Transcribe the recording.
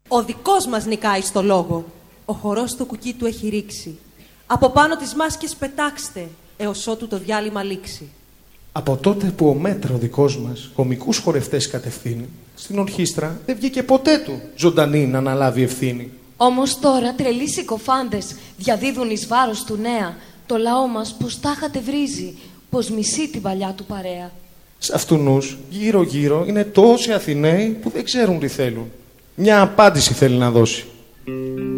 Ο δικός μας νικάει στο λόγο. Ο χορός το κουκί του έχει ρίξει. Από πάνω τις μάσκες πετάξτε, έως ότου το διάλειμμα λήξει. Από τότε που ο Μέτρο δικός μας κομικούς χορευτές κατευθύνει, στην ορχήστρα δεν βγήκε ποτέ του ζωντανή να αναλάβει ευθύνη. Όμως τώρα τρελοί συκοφάντες διαδίδουν εις βάρος του νέα. Το λαό μας πως τάχατε βρίζει, πως μισεί την παλιά του παρέα. Σ' αυτουνούς γύρω-γύρω είναι τόσοι Αθηναίοι που δεν ξέρουν τι θέλουν. Μια απάντηση θέλει να δώσει.